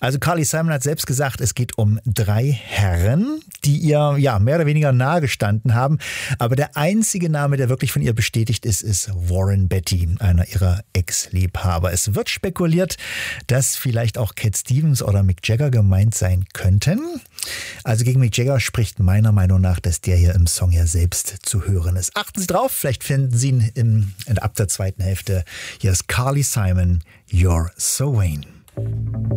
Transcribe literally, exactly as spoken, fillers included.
Also Carly Simon hat selbst gesagt, es geht um drei Herren, die ihr ja mehr oder weniger nahe gestanden haben. Aber der einzige Name, der wirklich von ihr bestätigt ist, ist Warren Beatty, einer ihrer Ex-Liebhaber. Es wird spekuliert, dass vielleicht auch Cat Stevens oder Mick Jagger gemeint sein könnten. Also gegen Mick Jagger spricht meiner Meinung nach, dass der hier im Song ja selbst zu hören ist. Achten Sie drauf, vielleicht finden Sie ihn im, in, ab der zweiten Hälfte. Hier ist Carly Simon, You're So Vain.